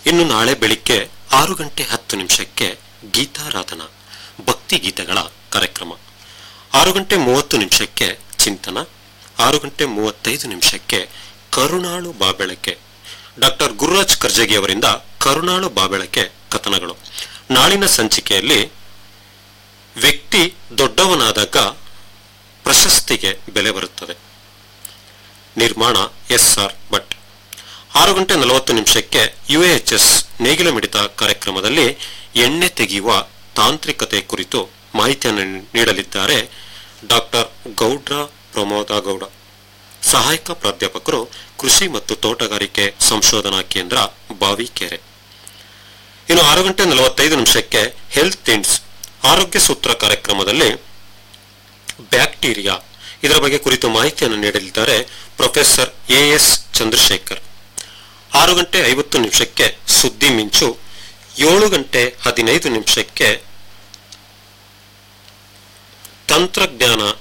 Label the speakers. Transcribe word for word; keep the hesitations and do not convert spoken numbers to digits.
Speaker 1: ಇನ್ನು ನಾಳೆ ಬೆಳಿಗ್ಗೆ ಆರು ಗಂಟೆ ಹತ್ತು ನಿಮಿಷಕ್ಕೆ ಗೀತಾರಾಧನಾ ಭಕ್ತಿ ಗೀತೆಗಳ ಕಾರ್ಯಕ್ರಮ. ಆರು ಗಂಟೆ ಮೂವತ್ತು ನಿಮಿಷಕ್ಕೆ ಚಿಂತನ. ಆರು ಗಂಟೆ ಮೂವತ್ತೈದು ನಿಮಿಷಕ್ಕೆ ಕರುಣಾಳು ಬಾಬೆಳಕೆ ಡಾಕ್ಟರ್ ಗುರುರಾಜ್ ಕರ್ಜಗಿ ಅವರಿಂದ ಕರುಣಾಳು ಬಾಬೆಳಕೆ ಕಥನಗಳು. ನಾಳಿನ ಸಂಚಿಕೆಯಲ್ಲಿ ವ್ಯಕ್ತಿ ದೊಡ್ಡವನಾದಾಗ ಪ್ರಶಸ್ತಿಗೆ ಬೆಲೆ ಬರುತ್ತದೆ. ನಿರ್ಮಾಣ ಎಸ್ ಆರ್ ಭಟ್. ಆರು ಗಂಟೆ ನಲವತ್ತು ನಿಮಿಷಕ್ಕೆ ಯು ಎಚ್ ಎಸ್ ನೇಗಿಲ ಮಿಡಿತ ಕಾರ್ಯಕ್ರಮದಲ್ಲಿ ಎಣ್ಣೆ ತೆಗೆಯುವ ತಾಂತ್ರಿಕತೆ ಕುರಿತು ಮಾಹಿತಿಯನ್ನು ನೀಡಲಿದ್ದಾರೆ ಡಾಕ್ಟರ್ ಗೌಡ್ರ ಪ್ರಮೋದ ಗೌಡ, ಸಹಾಯಕ ಪ್ರಾಧ್ಯಾಪಕರು, ಕೃಷಿ ಮತ್ತು ತೋಟಗಾರಿಕೆ ಸಂಶೋಧನಾ ಕೇಂದ್ರ, ಬಾವಿಕೆರೆ. ಇನ್ನು ಆರು ಗಂಟೆ ನಲವತ್ತೈದು ನಿಮಿಷಕ್ಕೆ ಹೆಲ್ತ್ ಇಂಡ್ಸ್ ಆರೋಗ್ಯ ಸೂತ್ರ ಕಾರ್ಯಕ್ರಮದಲ್ಲಿ ಬ್ಯಾಕ್ಟೀರಿಯಾ ಇದರ ಬಗ್ಗೆ ಕುರಿತು ಮಾಹಿತಿಯನ್ನು ನೀಡಲಿದ್ದಾರೆ ಪ್ರೊಫೆಸರ್ ಎ ಎಸ್ ಚಂದ್ರಶೇಖರ್. ಆರು ಗಂಟೆ ಐವತ್ತು ನಿಮಿಷಕ್ಕೆ ಸುದ್ದಿ ಮಿಂಚು. ಏಳು ಗಂಟೆ ಹದಿನೈದು ನಿಮಿಷಕ್ಕೆ ತಂತ್ರಜ್ಞಾನ